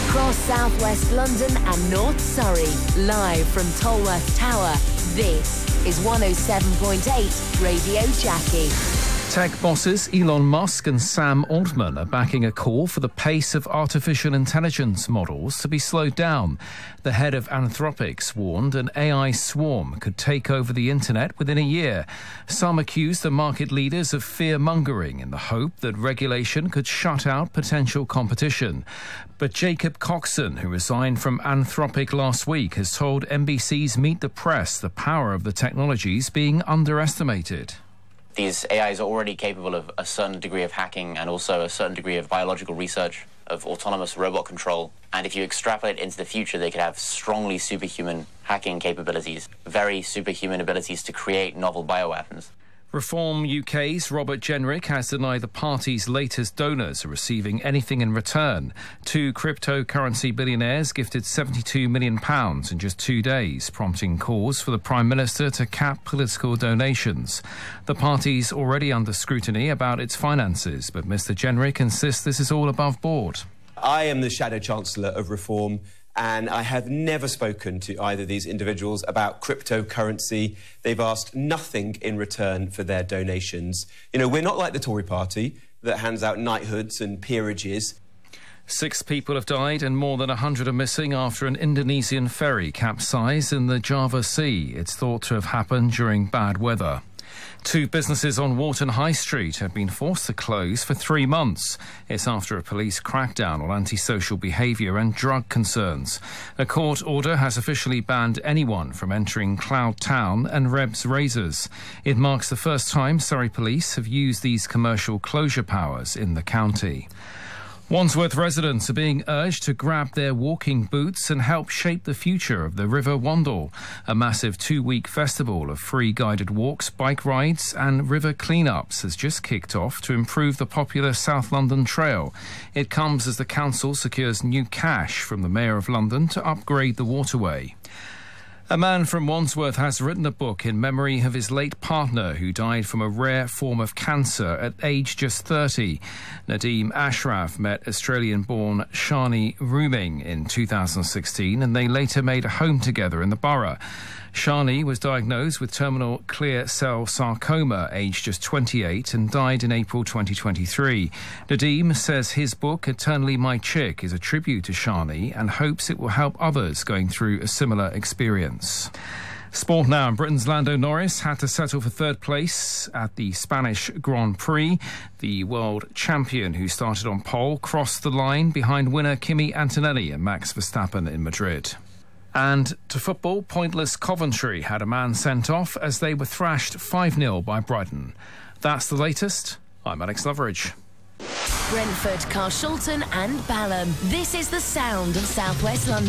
Across southwest London and North Surrey, live from Tolworth Tower, this is 107.8 Radio Jackie. Tech bosses Elon Musk and Sam Altman are backing a call for the pace of artificial intelligence models to be slowed down. The head of Anthropic warned an AI swarm could take over the internet within a year. Some accused the market leaders of fear-mongering in the hope that regulation could shut out potential competition. But Jacob Coxon, who resigned from Anthropic last week, has told NBC's Meet the Press the power of the technologies being underestimated. These AIs are already capable of a certain degree of hacking and also a certain degree of biological research, of autonomous robot control. And if you extrapolate into the future, they could have strongly superhuman hacking capabilities, very superhuman abilities to create novel bioweapons. Reform UK's Robert Jenrick has denied the party's latest donors are receiving anything in return. Two cryptocurrency billionaires gifted £72 million in just 2 days, prompting calls for the Prime Minister to cap political donations. The party's already under scrutiny about its finances, but Mr Jenrick insists this is all above board. I am the Shadow Chancellor of Reform, and I have never spoken to either of these individuals about cryptocurrency. They've asked nothing in return for their donations. You know, we're not like the Tory party that hands out knighthoods and peerages. 6 people have died and more than 100 are missing after an Indonesian ferry capsized in the Java Sea. It's thought to have happened during bad weather. 2 businesses on Wharton High Street have been forced to close for 3 months. It's after a police crackdown on antisocial behaviour and drug concerns. A court order has officially banned anyone from entering Cloud Town and Reb's Razors. It marks the first time Surrey Police have used these commercial closure powers in the county. Wandsworth residents are being urged to grab their walking boots and help shape the future of the River Wandle. A massive 2-week festival of free guided walks, bike rides and river clean-ups has just kicked off to improve the popular South London Trail. It comes as the council secures new cash from the Mayor of London to upgrade the waterway. A man from Wandsworth has written a book in memory of his late partner who died from a rare form of cancer at age just 30. Nadeem Ashraf met Australian-born Shani Rooming in 2016 and they later made a home together in the borough. Shani was diagnosed with terminal clear cell sarcoma, aged just 28, and died in April 2023. Nadeem says his book, Eternally My Chick, is a tribute to Shani and hopes it will help others going through a similar experience. Sport now. Britain's Lando Norris had to settle for 3rd place at the Spanish Grand Prix. The world champion, who started on pole, crossed the line behind winner Kimi Antonelli and Max Verstappen in Madrid. And to football, pointless Coventry had a man sent off as they were thrashed 5-0 by Brighton. That's the latest. I'm Alex Loveridge. Brentford, Carshalton and Balham. This is the sound of South West London.